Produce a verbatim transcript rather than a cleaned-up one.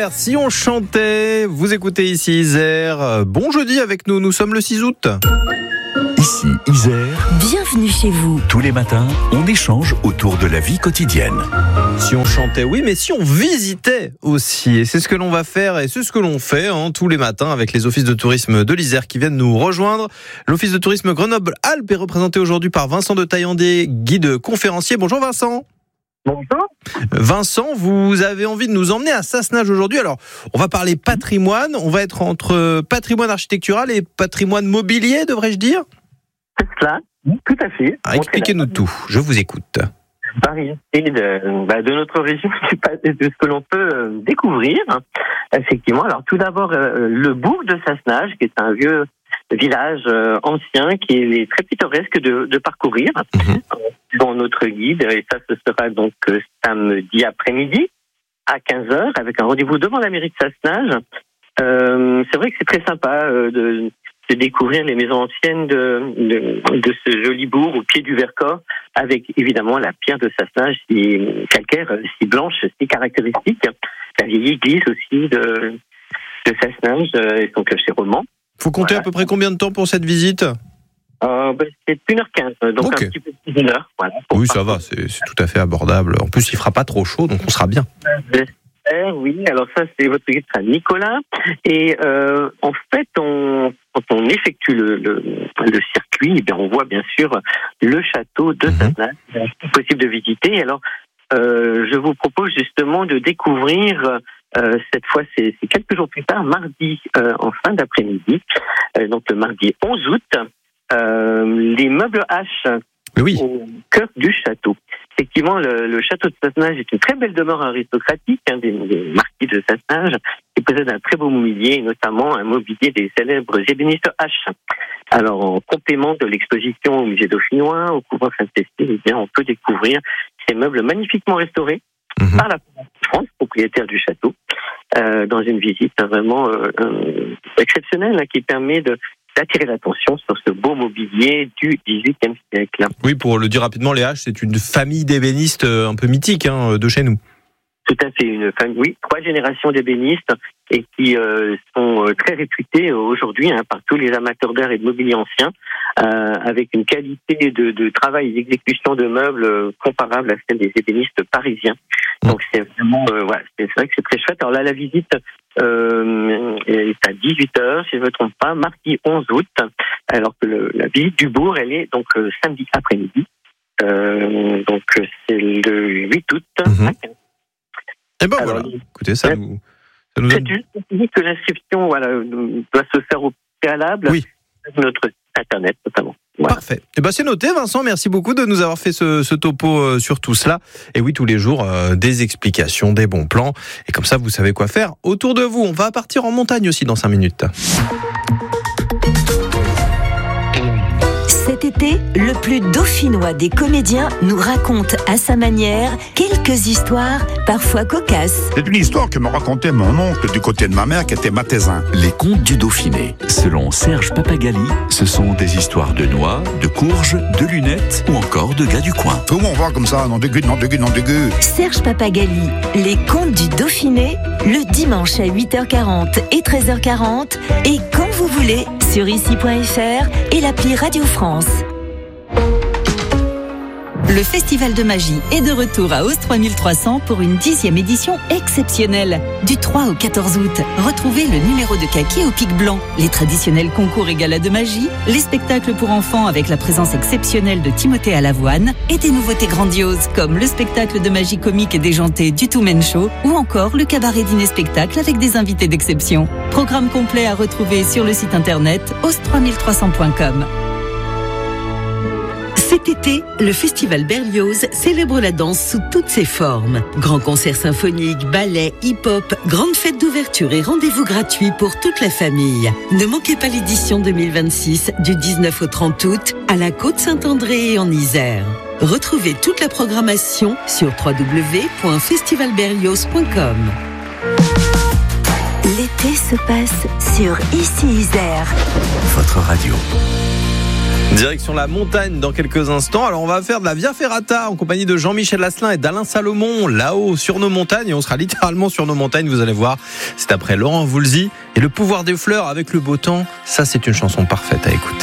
Isère, si on chantait, vous écoutez ici Isère. Bon jeudi avec nous, nous sommes le six août. Ici Isère. Bienvenue chez vous. Tous les matins, on échange autour de la vie quotidienne. Si on chantait, oui, mais si on visitait aussi. Et c'est ce que l'on va faire et c'est ce que l'on fait hein, tous les matins avec les offices de tourisme de l'Isère qui viennent nous rejoindre. L'office de tourisme Grenoble-Alpes est représenté aujourd'hui par Vincent de Taillandier, guide conférencier. Bonjour Vincent. Bonjour. Vincent, vous avez envie de nous emmener à Sassenage aujourd'hui. Alors, on va parler patrimoine. On va être entre patrimoine architectural et patrimoine mobilier, devrais-je dire ? C'est cela, tout à fait. Ah, expliquez-nous tout. Je vous écoute. Variété de, bah, de notre région, de ce que l'on peut découvrir. Effectivement. Alors, tout d'abord, le bourg de Sassenage, qui est un vieux village ancien, qui est très pittoresque de, de parcourir. Mmh. Dans notre guide, et ça ce sera donc samedi après-midi à quinze heures avec un rendez-vous devant la mairie de Sassenage. Euh, c'est vrai que c'est très sympa euh, de, de découvrir les maisons anciennes de, de, de ce joli bourg au pied du Vercors, avec évidemment la pierre de Sassenage si calcaire, si blanche, si caractéristique. La vieille église aussi de, de Sassenage et son clocher roman. Faut compter voilà. À peu près combien de temps pour cette visite ? Euh, ben, c'est une heure quinze, donc okay. Un petit peu plus d'une heure. Voilà, oui, ça va, c'est, c'est tout à fait abordable. En plus, il ne fera pas trop chaud, donc on sera bien. J'espère, oui. Alors ça, c'est votre guide, Nicolas. Et euh, en fait, on, quand on effectue le, le, le circuit, eh bien, on voit bien sûr le château de Sassenage, mm-hmm. C'est possible de visiter. Alors, euh, je vous propose justement de découvrir... Euh, cette fois, c'est, c'est quelques jours plus tard, mardi, euh, en fin d'après-midi, euh, donc le mardi onze août, euh, les meubles H oui. Au cœur du château. Effectivement, le, le château de Sassenage est une très belle demeure aristocratique, hein, des, des marquis de Sassenage, qui possède un très beau mobilier, notamment un mobilier des célèbres ébénistes H. Alors, en complément de l'exposition au musée dauphinois, au couvent Sainte-Cécile, eh bien, on peut découvrir ces meubles magnifiquement restaurés mmh. par la France, propriétaire du château, euh, dans une visite vraiment euh, euh, exceptionnelle hein, qui permet de, d'attirer l'attention sur ce beau mobilier du dix-huitième siècle. Oui, pour le dire rapidement, les H, c'est une famille d'ébénistes un peu mythique hein, de chez nous. Tout à fait, une famille, oui, trois générations d'ébénistes et qui euh, sont euh, très réputés aujourd'hui hein, par tous les amateurs d'art et de mobilier ancien, euh, avec une qualité de, de travail et d'exécution de meubles euh, comparable à celle des ébénistes parisiens. Donc c'est vraiment, euh, voilà, c'est, c'est vrai que c'est très chouette. Alors là, la visite euh, est à dix-huit heures, si je ne me trompe pas, mardi onze août, alors que le, la visite du bourg, elle est donc euh, samedi après-midi. Euh, donc c'est le huit août mmh. à quinze. Et ben Alors, voilà, écoutez, ça nous... Ça nous c'est juste que l'inscription voilà, doit se faire au préalable oui. sur notre site internet notamment. Voilà. Parfait. Et ben c'est noté, Vincent. Merci beaucoup de nous avoir fait ce, ce topo euh, sur tout cela. Et oui, tous les jours, euh, des explications, des bons plans. Et comme ça, vous savez quoi faire autour de vous. On va partir en montagne aussi dans cinq minutes. Cet été, le plus dauphinois des comédiens nous raconte à sa manière quelques histoires parfois cocasses. C'est une histoire que me racontait mon oncle du côté de ma mère qui était mathésin. Les contes du Dauphiné. Selon Serge Papagali, ce sont des histoires de noix, de courges, de lunettes ou encore de gars du coin. Comment on voit comme ça, non dégueu, non dégueu, non dégueu. Serge Papagali, les contes du Dauphiné, le dimanche à huit heures quarante et treize heures quarante et quand vous voulez sur ici point f r et l'appli Radio France. Le Festival de Magie est de retour à Oss trois mille trois cents pour une dixième édition exceptionnelle. Du trois au quatorze août, retrouvez le numéro de kaki au pic blanc, les traditionnels concours et galas de magie, les spectacles pour enfants avec la présence exceptionnelle de Timothée à l'avoine et des nouveautés grandioses comme le spectacle de magie comique et déjantée du Two Men Show ou encore le cabaret dîner-spectacle avec des invités d'exception. Programme complet à retrouver sur le site internet oss trois mille trois cents point com. Cet été, le Festival Berlioz célèbre la danse sous toutes ses formes. Grands concerts symphoniques, ballets, hip-hop, grandes fêtes d'ouverture et rendez-vous gratuits pour toute la famille. Ne manquez pas l'édition deux mille vingt-six du dix-neuf au trente août à la Côte-Saint-André et en Isère. Retrouvez toute la programmation sur w w w point festival berlioz point com. L'été se passe sur Ici Isère. Votre radio. Direction la montagne dans quelques instants. Alors on va faire de la Via Ferrata en compagnie de Jean-Michel Asselin et d'Alain Salomon, là-haut sur nos montagnes, et on sera littéralement sur nos montagnes, vous allez voir. C'est après Laurent Voulzy et Le pouvoir des fleurs avec le beau temps. Ça, c'est une chanson parfaite à écouter.